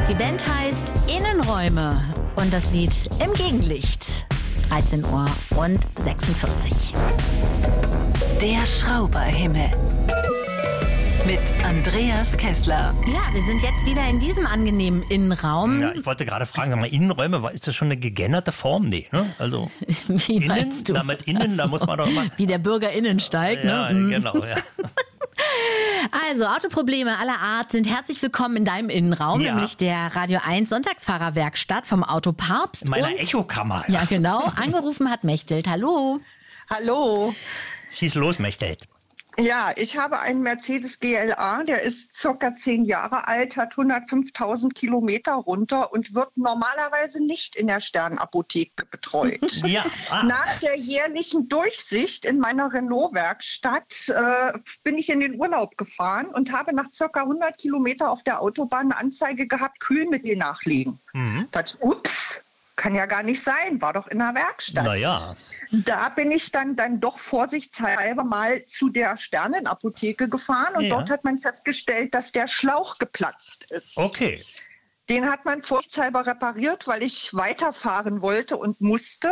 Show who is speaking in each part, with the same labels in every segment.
Speaker 1: Die Band heißt Innenräume und das Lied Im Gegenlicht. 13 Uhr und 46.
Speaker 2: Der Schrauberhimmel. Mit Andreas Kessler.
Speaker 1: Ja, wir sind jetzt wieder in diesem angenehmen Innenraum.
Speaker 3: Ja, ich wollte gerade fragen, sag mal, Innenräume, ist das schon eine gegenderte Form? Nee, ne? Also
Speaker 1: Wie
Speaker 3: innen,
Speaker 1: meinst du?
Speaker 3: damit innen, da muss man doch immer...
Speaker 1: Wie der Bürger innen steigt,
Speaker 3: Ja,
Speaker 1: ne?
Speaker 3: genau, ja.
Speaker 1: Also, Autoprobleme aller Art sind herzlich willkommen in deinem Innenraum,
Speaker 3: Ja.
Speaker 1: nämlich der Radio 1 Sonntagsfahrerwerkstatt vom Autopapst.
Speaker 3: In meiner
Speaker 1: Und,
Speaker 3: Echokammer.
Speaker 1: ja, genau, angerufen hat Mechthild. Hallo.
Speaker 4: Hallo.
Speaker 3: Schieß los, Mechthild.
Speaker 4: Ja, ich habe einen Mercedes GLA, der ist circa 10 Jahre alt, hat 105.000 Kilometer runter und wird normalerweise nicht in der Sternapotheke betreut.
Speaker 3: Ja.
Speaker 4: Nach der jährlichen Durchsicht in meiner Renault-Werkstatt bin ich in den Urlaub gefahren und habe nach circa 100 Kilometer auf der Autobahn eine Anzeige gehabt, Kühlmittel nachlegen. Dachte, ups. Kann ja gar nicht sein, war doch in der Werkstatt.
Speaker 3: Naja.
Speaker 4: Da bin ich dann doch vorsichtshalber mal zu der Sternenapotheke gefahren und
Speaker 3: Ja.
Speaker 4: dort hat man festgestellt, dass der Schlauch geplatzt ist.
Speaker 3: Okay.
Speaker 4: Den hat man vorsichtshalber repariert, weil ich weiterfahren wollte und musste.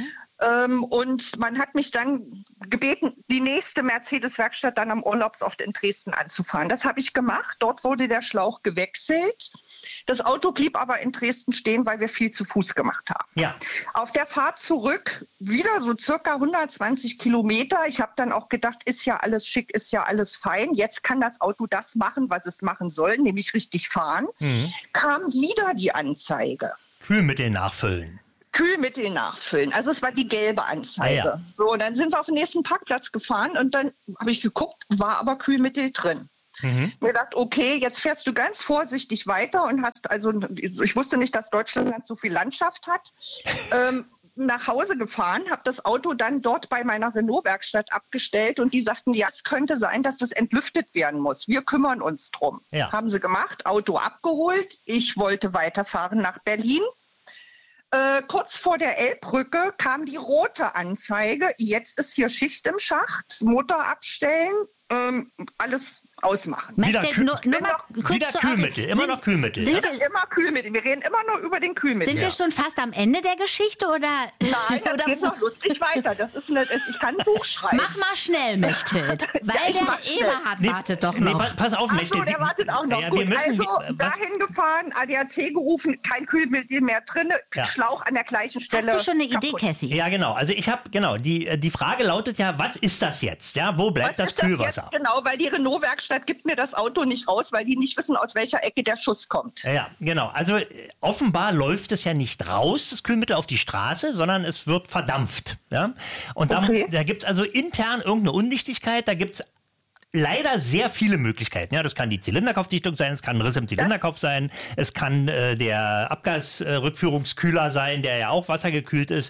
Speaker 4: Und man hat mich dann gebeten, die nächste Mercedes-Werkstatt dann am Urlaubsort in Dresden anzufahren. Das habe ich gemacht. Dort wurde der Schlauch gewechselt. Das Auto blieb aber in Dresden stehen, weil wir viel zu Fuß gemacht haben.
Speaker 3: Ja.
Speaker 4: Auf der Fahrt zurück wieder so circa 120 Kilometer. Ich habe dann auch gedacht, ist ja alles schick, ist ja alles fein. Jetzt kann das Auto das machen, was es machen soll, nämlich richtig fahren. Kam wieder die Anzeige.
Speaker 3: Kühlmittel nachfüllen.
Speaker 4: Kühlmittel nachfüllen. Also es war die gelbe Anzeige.
Speaker 3: Ah, ja.
Speaker 4: So, dann sind wir auf den nächsten Parkplatz gefahren und dann habe ich geguckt, war aber Kühlmittel drin. Mir gedacht, okay, jetzt fährst du ganz vorsichtig weiter und hast, also ich wusste nicht, dass Deutschland so viel Landschaft hat, nach Hause gefahren, habe das Auto dann dort bei meiner Renault-Werkstatt abgestellt und die sagten, ja, es könnte sein, dass das entlüftet werden muss. Wir kümmern uns drum.
Speaker 3: Ja.
Speaker 4: Haben sie gemacht, Auto abgeholt. Ich wollte weiterfahren nach Berlin. Kurz vor der Elbbrücke kam die rote Anzeige. Jetzt ist hier Schicht im Schacht, Motor abstellen, alles ausmachen.
Speaker 1: Mechthild, nur mal kurz
Speaker 3: Wieder
Speaker 1: zur
Speaker 3: Kühlmittel, immer noch Kühlmittel.
Speaker 1: Sind
Speaker 3: Ja?
Speaker 1: wir,
Speaker 4: Immer Kühlmittel. Wir reden immer nur über den Kühlmittel.
Speaker 1: sind wir schon fast am Ende der Geschichte oder?
Speaker 4: Nein, das
Speaker 1: oder
Speaker 4: geht noch lustig weiter. Das ist ich kann ein Buch schreiben.
Speaker 1: Mach mal schnell, Mechthild, weil
Speaker 4: ich
Speaker 1: der
Speaker 4: mach schnell.
Speaker 1: Eberhard wartet doch noch.
Speaker 3: Pass auf,
Speaker 4: Ach so,
Speaker 3: Mechthild.
Speaker 4: der wartet auch noch.
Speaker 3: Ja,
Speaker 4: Gut,
Speaker 3: wir müssen,
Speaker 4: also dahin gefahren, ADAC gerufen, kein Kühlmittel mehr drin,
Speaker 3: Ja.
Speaker 4: Schlauch an der gleichen Stelle.
Speaker 1: Hast du schon eine Idee,
Speaker 4: kaputt.
Speaker 1: Cassie?
Speaker 3: Ja, genau. Also ich habe, die Frage lautet ja, was ist das jetzt? Ja, wo bleibt
Speaker 4: Was
Speaker 3: das
Speaker 4: ist das
Speaker 3: Kühlwasser?
Speaker 4: jetzt? Genau, weil die Renault-Werkstatt gibt mir das Auto nicht raus, weil die nicht wissen, aus welcher Ecke der Schuss kommt.
Speaker 3: Ja, genau. Also offenbar läuft es ja nicht raus, das Kühlmittel auf die Straße, sondern es wird verdampft. Ja? Und
Speaker 4: Okay.
Speaker 3: da gibt es also intern irgendeine Undichtigkeit, da gibt es leider sehr viele Möglichkeiten. Ja, das kann die Zylinderkopfdichtung sein, es kann ein Riss im Zylinderkopf sein, es kann der Abgasrückführungskühler sein, der ja auch wassergekühlt ist.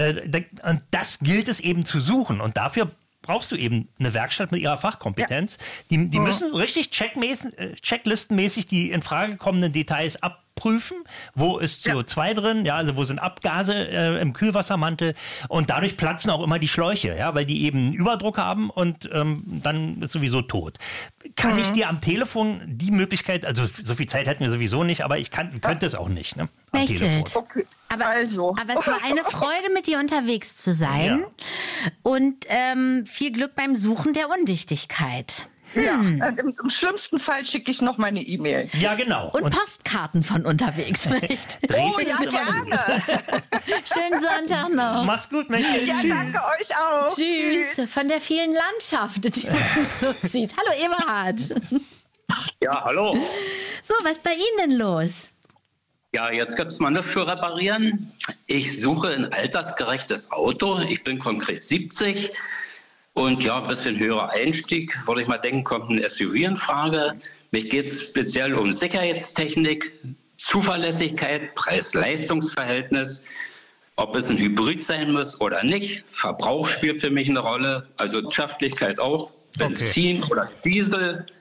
Speaker 3: Und das gilt es eben zu suchen. Und dafür brauchst du eben eine Werkstatt mit ihrer Fachkompetenz. Die müssen richtig checklistenmäßig die in Frage kommenden Details abprüfen. Wo ist CO2 drin? Ja, also wo sind Abgase im Kühlwassermantel? Und dadurch platzen auch immer die Schläuche, ja, weil die eben Überdruck haben und dann ist sowieso tot. Kann ich dir am Telefon die Möglichkeit, also so viel Zeit hätten wir sowieso nicht, aber ich könnte es auch nicht, ne? Am
Speaker 1: Mechthild.
Speaker 3: Telefon.
Speaker 4: Okay.
Speaker 1: Aber
Speaker 4: also.
Speaker 1: aber es war eine Freude, mit dir unterwegs zu sein.
Speaker 3: Ja.
Speaker 1: Und viel Glück beim Suchen der Undichtigkeit.
Speaker 4: Ja, im schlimmsten Fall schicke ich noch meine E-Mail.
Speaker 3: Ja, genau.
Speaker 1: Und Postkarten von unterwegs. Mechthild.
Speaker 3: Dresden
Speaker 4: Oh, ja,
Speaker 3: ist immer gut.
Speaker 4: gerne.
Speaker 1: Schönen Sonntag noch.
Speaker 3: Mach's gut, Mechthild.
Speaker 4: Ja,
Speaker 3: Tschüss.
Speaker 4: danke euch auch.
Speaker 1: Tschüss. Von der vielen Landschaft, die man so sieht. Hallo Eberhard.
Speaker 5: Ja, hallo.
Speaker 1: So, was ist bei Ihnen denn los?
Speaker 5: Ja, jetzt gibt's mal nichts zu reparieren. Ich suche ein altersgerechtes Auto. Ich bin konkret 70. Und ja, ein bisschen höherer Einstieg, würde ich mal denken, kommt ein SUV in Frage. Mich geht es speziell um Sicherheitstechnik, Zuverlässigkeit, Preis-Leistungs-Verhältnis, ob es ein Hybrid sein muss oder nicht. Verbrauch spielt für mich eine Rolle, also Wirtschaftlichkeit auch, Benzin oder Diesel.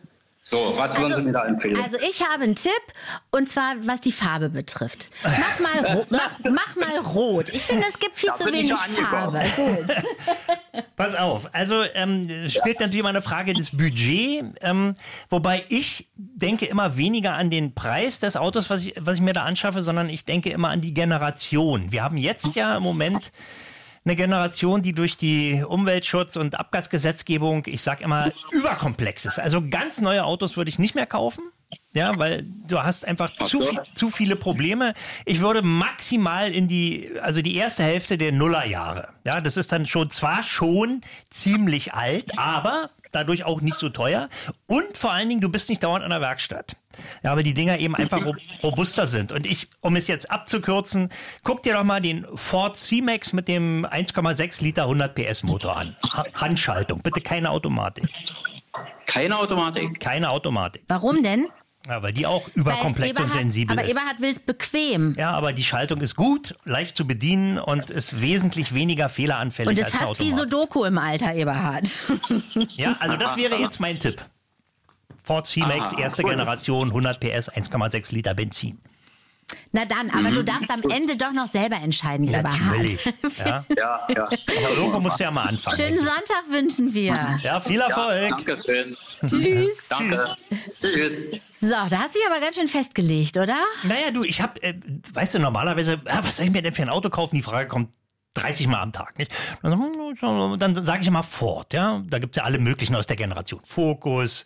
Speaker 5: So, was würden Sie mir da empfehlen?
Speaker 1: Also ich habe einen Tipp, und zwar was die Farbe betrifft. Mach mal rot. Ich finde, es gibt viel zu wenig Farbe. Gut.
Speaker 3: Pass auf, also spielt natürlich mal eine Frage des Budgets, wobei ich denke immer weniger an den Preis des Autos, was ich mir da anschaffe, sondern ich denke immer an die Generation. Wir haben jetzt ja im Moment eine Generation, die durch die Umweltschutz- und Abgasgesetzgebung, ich sag immer, überkomplex ist. Also ganz neue Autos würde ich nicht mehr kaufen. Ja, weil du hast einfach zu viele Probleme. Ich würde maximal in die erste Hälfte der Nullerjahre. Ja, das ist dann zwar schon ziemlich alt, aber dadurch auch nicht so teuer. Und vor allen Dingen, du bist nicht dauernd an der Werkstatt. Ja, weil die Dinger eben einfach robuster sind. Und um es jetzt abzukürzen, guck dir doch mal den Ford C-Max mit dem 1,6 Liter 100 PS Motor an. Handschaltung, bitte keine Automatik.
Speaker 5: Keine Automatik?
Speaker 3: Keine Automatik.
Speaker 1: Warum denn?
Speaker 3: Ja, weil die auch überkomplex und sensibel ist.
Speaker 1: Aber Eberhard will es bequem.
Speaker 3: Ja, aber die Schaltung ist gut, leicht zu bedienen und ist wesentlich weniger fehleranfällig als der Automat.
Speaker 1: Und ist fast wie Sudoku im Alter, Eberhard.
Speaker 3: Ja, also das wäre jetzt mein Tipp. Ford C-Max, erste Generation, 100 PS, 1,6 Liter Benzin.
Speaker 1: Na dann, aber du darfst am Ende doch noch selber entscheiden, Eberhard.
Speaker 3: Natürlich. Ja.
Speaker 5: Ja.
Speaker 3: Aber irgendwo musst du ja mal anfangen.
Speaker 1: Schönen Sonntag wünschen wir.
Speaker 3: Ja, viel Erfolg.
Speaker 5: Ja, danke schön.
Speaker 1: Tschüss.
Speaker 5: Danke. Tschüss.
Speaker 1: So, da hast du dich aber ganz schön festgelegt, oder?
Speaker 3: Naja, du, ich habe, weißt du, normalerweise, was soll ich mir denn für ein Auto kaufen? Die Frage kommt 30 Mal am Tag, nicht? Dann sage ich immer Ford, ja. Da gibt es ja alle möglichen aus der Generation. Focus,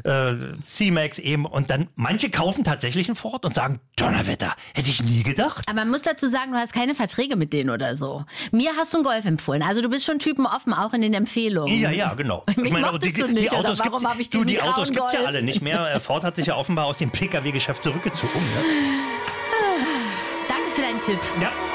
Speaker 3: C-Max eben. Und dann, manche kaufen tatsächlich einen Ford und sagen, Donnerwetter, hätte ich nie gedacht.
Speaker 1: Aber man muss dazu sagen, du hast keine Verträge mit denen oder so. Mir hast du einen Golf empfohlen. Also du bist schon typenoffen, auch in den Empfehlungen.
Speaker 3: Ja, genau.
Speaker 1: Mich mochtest du nicht, oder warum habe ich diesen
Speaker 3: die Autos gibt es ja
Speaker 1: Golf?
Speaker 3: alle nicht mehr. Ford hat sich ja offenbar aus dem Pkw-Geschäft zurückgezogen. Ne?
Speaker 1: Danke für deinen Tipp.
Speaker 3: Ja.